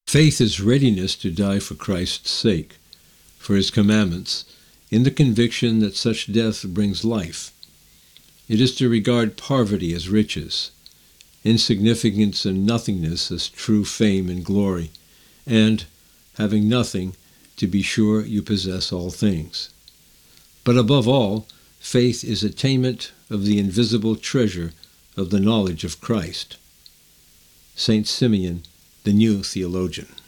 Faith is readiness to die for Christ's sake, for his commandments, in the conviction that such death brings life. It is to regard poverty as riches, insignificance and nothingness as true fame and glory, and, having nothing, to be sure you possess all things. But above all, faith is attainment of the invisible treasure of the knowledge of Christ. St. Simeon, the New Theologian.